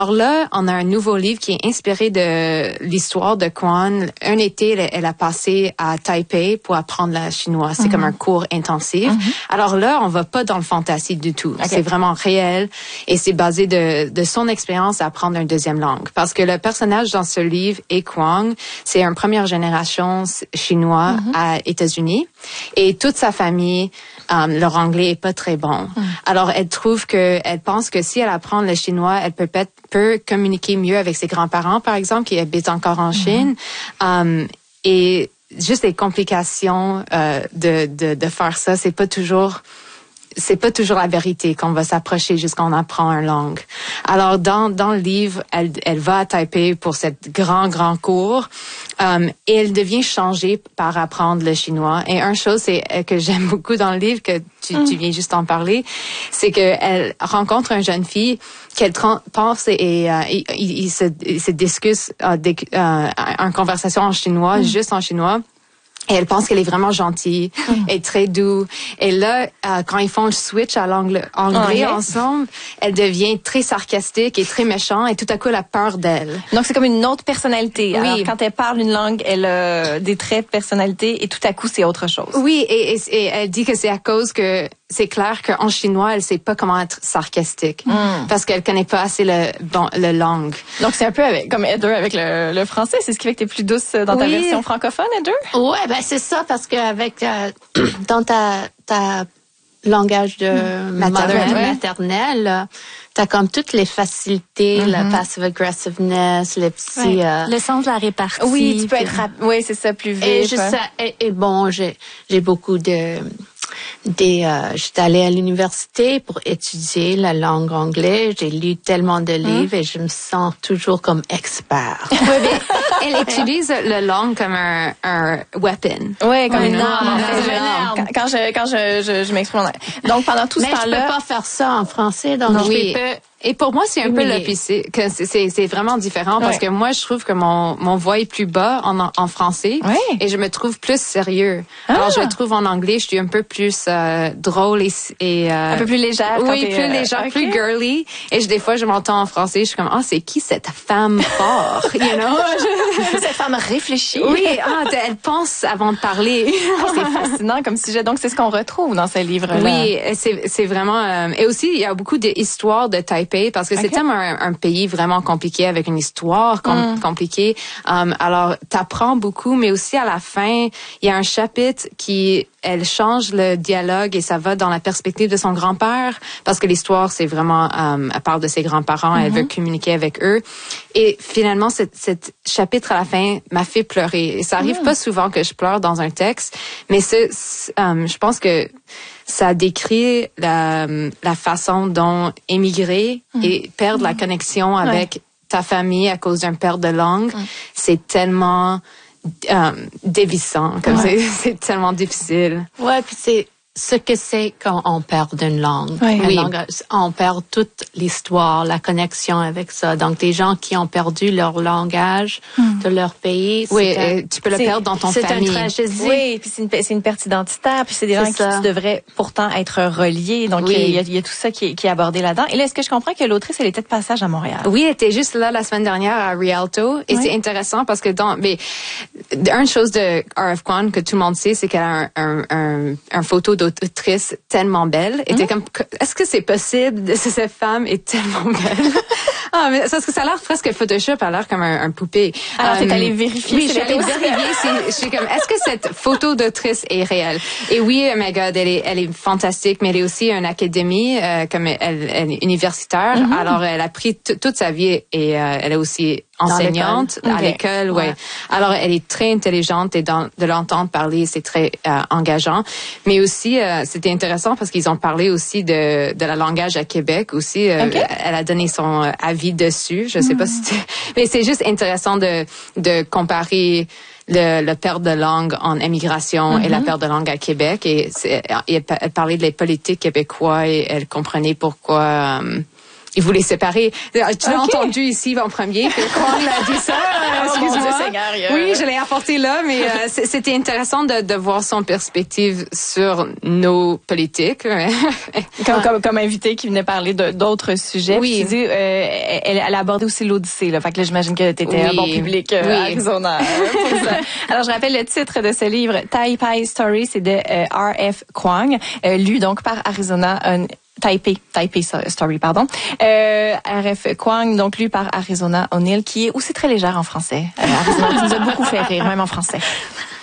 Alors là, on a un nouveau livre qui est inspiré de l'histoire de Kwan. Un été, elle a passé à Taipei pour apprendre le chinois. C'est comme un cours intensif. Alors là, on va pas dans le fantasy du tout. Okay. C'est vraiment réel et c'est basé de son expérience à apprendre une deuxième langue. Parce que le personnage dans ce livre, Kwang, c'est une première génération chinois à États-Unis et toute sa famille, leur anglais est pas très bon. Alors elle pense que si elle apprend le chinois, elle peut communiquer mieux avec ses grands-parents, par exemple, qui habitent encore en Chine. Et juste les complications de faire ça, c'est pas toujours la vérité qu'on va s'approcher jusqu'à on apprend une langue. Alors dans le livre, elle va à Taipei pour cette grand cours et elle devient changée par apprendre le chinois. Et une chose que j'aime beaucoup dans le livre, que tu viens juste en parler, c'est que elle rencontre une jeune fille qu'elle pense et il se discute en conversation en chinois, juste en chinois. Et elle pense qu'elle est vraiment gentille et très douce. Et là, quand ils font le switch à l'anglais ensemble, elle devient très sarcastique et très méchante et tout à coup, elle a peur d'elle. Donc, c'est comme une autre personnalité. Oui. Alors, quand elle parle une langue, elle a des traits de personnalité et tout à coup, c'est autre chose. Oui, et elle dit que c'est à cause que c'est clair qu'en chinois, elle sait pas comment être sarcastique parce qu'elle connaît pas assez le langue. Donc, c'est un peu comme Heather avec le français. C'est ce qui fait que t'es plus douce dans ta version francophone, Heather? Ouais, ben c'est ça, parce que avec dans ta langage de maternelle, t'as comme toutes les facilités, la passive aggressiveness, les petits le sens de la répartie. Oui, tu peux être oui, c'est ça, plus vif. Et bon, j'ai beaucoup j'étais allée à l'université pour étudier la langue anglaise. J'ai lu tellement de livres et je me sens toujours comme expert. Oui, mais elle utilise la langue comme un weapon. Oui, comme une arme. Quand je m'exprime en anglais. Donc, pendant tout ce temps-là. Mais je peux pas faire ça en français, donc oui. Et pour moi, c'est un peu l'opposé, que c'est vraiment différent parce que moi, je trouve que mon voix est plus bas en français et je me trouve plus sérieux. Alors, je trouve en anglais, je suis un peu plus drôle et un peu plus légère. Oui, plus légère, plus girly. Et des fois, je m'entends en français, je suis comme c'est qui cette femme forte, you know? Cette femme réfléchie. Oui, elle pense avant de parler. C'est fascinant comme sujet. Donc, c'est ce qu'on retrouve dans ce livre-là. Oui, c'est vraiment. Et aussi, il y a beaucoup d'histoires de Taipei. Parce que c'est tellement un pays vraiment compliqué avec une histoire compliquée. Alors, t'apprends beaucoup, mais aussi à la fin, il y a un chapitre elle change le dialogue et ça va dans la perspective de son grand-père parce que l'histoire, c'est vraiment, elle parle de ses grands-parents, elle veut communiquer avec eux. Et finalement, cet chapitre à la fin m'a fait pleurer. Et ça arrive pas souvent que je pleure dans un texte, mais je pense que ça décrit la façon dont émigrer et perdre la connexion avec ta famille à cause d'une perte de langue, c'est tellement dévissant, comme c'est tellement difficile. Ouais, puis c'est ce que c'est quand on perd une langue. On perd toute l'histoire, la connexion avec ça. Donc, des gens qui ont perdu leur langage de leur pays. Tu peux le perdre dans ton famille. C'est une tragédie. Oui, puis c'est une perte identitaire, puis c'est des gens qui devraient pourtant être reliés. Donc, il y a tout ça qui est abordé là-dedans. Et là, est-ce que je comprends que l'autrice, elle était de passage à Montréal? Oui, elle était juste là la semaine dernière à Rialto. Et c'est intéressant parce que une chose de R.F. Kuang que tout le monde sait, c'est qu'elle a un photo d'autrice tellement belle. Et t'es comme, est-ce que c'est possible que cette femme est tellement belle? Mais parce que ça a l'air presque Photoshop, elle a l'air comme un poupée. Alors, t'es allée vérifier. Oui, je suis allée vérifier. Je suis comme, est-ce que cette photo d'autrice est réelle? Et oui, oh my God, elle est fantastique, mais elle est aussi une académie, comme elle est universitaire. Alors, elle a pris toute sa vie et elle est aussi enseignante à l'école. Ouais. Alors, elle est très intelligente et de l'entendre parler, c'est très engageant. Mais aussi, c'était intéressant parce qu'ils ont parlé aussi de la langage à Québec aussi. Elle a donné son avis dessus. Je sais pas si mais c'est juste intéressant de comparer le perte de langue en émigration et la perte de langue à Québec. Et elle parlait des politiques québécois et elle comprenait pourquoi ils voulaient séparer. Tu l'as entendu ici en premier, que Kwon l'a dit ça. Excuse-moi. Oui, je l'ai apporté là, mais c'était intéressant de voir son perspective sur nos politiques. Comme invité qui venait parler d'autres sujets. Oui. Tu dis, elle a abordé aussi l'Odyssée, là. Fait que là, j'imagine que t'étais un bon public à Arizona pour ça. Alors, je rappelle le titre de ce livre, Taipei Story, c'est de R.F. Kuang, lu donc par Arizona Taipei Story, pardon. R.F. Kuang, donc lu par Arizona O'Neill, qui est aussi très légère en français. Arizona, qui nous a beaucoup fait rire, même en français.